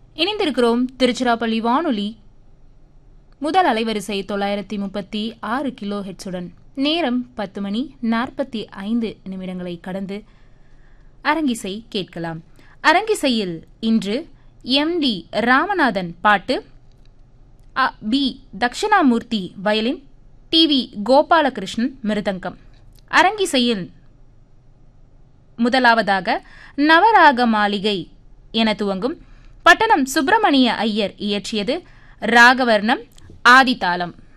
இணைந்திருக்கிறோம் திருச்சிராப்பள்ளி வானொலி முதல் அலைவரிசை 936 கிலோ ஹெட்ஸுடன். நேரம் 10:45 கடந்து அரங்கிசை கேட்கலாம். அரங்கிசையில் இன்று எம்.டி. ராமநாதன் பாட்டு, B. Dakshinamurthy violin, TV. Gopalakrishnan மிருதங்கம். அரங்கிசையில் முதலாவதாக நவராக மாளிகை என துவங்கும் பட்டணம் சுப்பிரமணிய ஐயர் இயற்றியது ராகவர்ணம் ஆதிதாளம்.